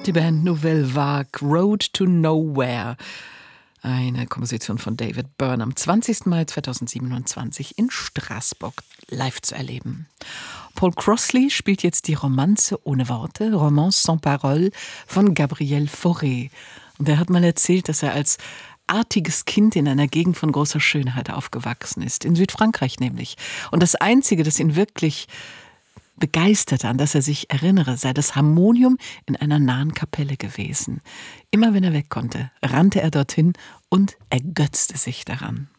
Die Band Nouvelle Vague, Road to Nowhere. Eine Komposition von David Byrne am 20. Mai 2027 in Straßburg live zu erleben. Paul Crossley spielt jetzt die Romanze ohne Worte, Romance sans parole von Gabriel Fauré. Und er hat mal erzählt, dass er als artiges Kind in einer Gegend von großer Schönheit aufgewachsen ist, in Südfrankreich nämlich. Und das Einzige, das ihn wirklich begeistert, an das er sich erinnere, sei das Harmonium in einer nahen Kapelle gewesen. Immer wenn er weg konnte, rannte er dorthin und ergötzte sich daran.